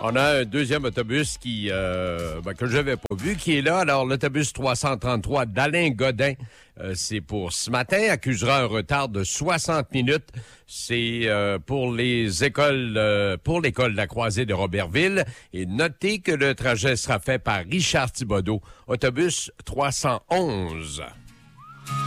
On a un deuxième autobus que je n'avais pas vu, qui est là. Alors, l'autobus 333 d'Alain Godin, c'est pour ce matin, accusera un retard de 60 minutes. C'est pour les écoles, pour l'école de la Croisée de Robertville. Et notez que le trajet sera fait par Richard Thibodeau, autobus 311.